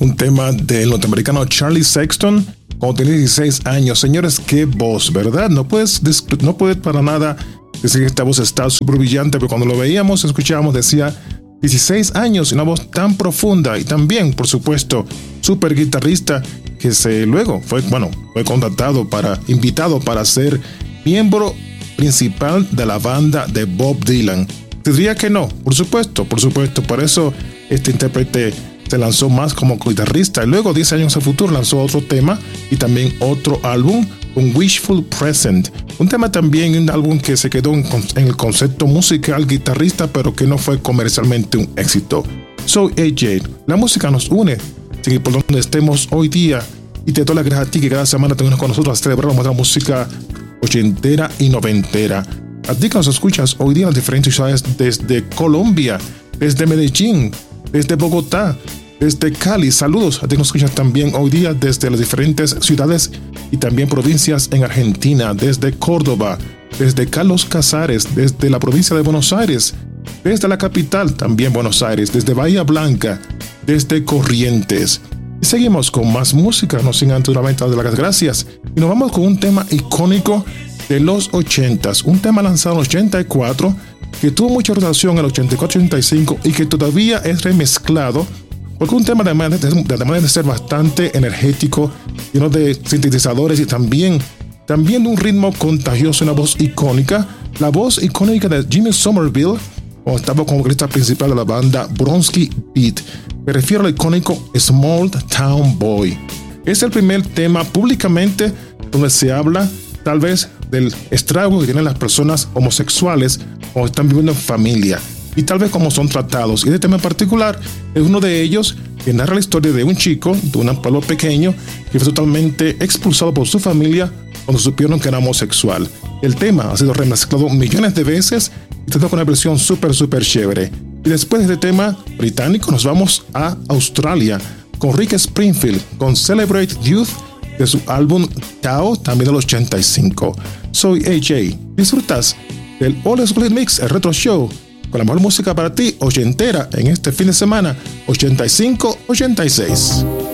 un tema del norteamericano Charlie Sexton cuando tenía 16 años. Señores, qué voz, ¿verdad? No puedes para nada decir que esta voz está súper brillante, pero cuando lo veíamos, escuchábamos, decía 16 años, una voz tan profunda y también, por supuesto, súper guitarrista que luego fue invitado para ser miembro principal de la banda de Bob Dylan. Te diría que no, por supuesto, por eso este intérprete se lanzó más como guitarrista y luego 10 años al futuro lanzó otro tema y también otro álbum con Wishful Present, un tema también, un álbum que se quedó en el concepto musical guitarrista pero que no fue comercialmente un éxito. Soy AJ, la música nos une, sin por donde estemos hoy día, y te doy las gracias a ti que cada semana te unes con nosotros a celebrar nuestra música ochentera y noventera. A ti que nos escuchas hoy día en las diferentes ciudades, desde Colombia, desde Medellín, desde Bogotá, desde Cali, saludos a ti que nos escuchas también hoy día desde las diferentes ciudades y también provincias en Argentina, desde Córdoba, desde Carlos Casares, desde la provincia de Buenos Aires, desde la capital también Buenos Aires, desde Bahía Blanca, desde Corrientes. Y seguimos con más música, no sin antes dar las gracias, y nos vamos con un tema icónico de los 80s, un tema lanzado en el 84 que tuvo mucha rotación en el 84-85 y que todavía es remezclado, porque un tema además de ser bastante energético, lleno de sintetizadores y también de un ritmo contagioso, una voz icónica, la voz icónica de Jimmy Somerville, cuando estaba como vocalista principal de la banda Bronski Beat. Me refiero al icónico Small Town Boy. Es el primer tema públicamente donde se habla tal vez del estrago que tienen las personas homosexuales cuando están viviendo en familia y tal vez cómo son tratados. Y este tema en particular es uno de ellos que narra la historia de un chico de un pueblo pequeño que fue totalmente expulsado por su familia cuando supieron que era homosexual. El tema ha sido remezclado millones de veces y está con una versión súper chévere. Y después de este tema británico nos vamos a Australia con Rick Springfield con Celebrate Youth de su álbum Tao, también del 85. Soy AJ. Disfrutas del All School Mix, el retro show, con la mejor música para ti, ochentera, en este fin de semana, 85-86.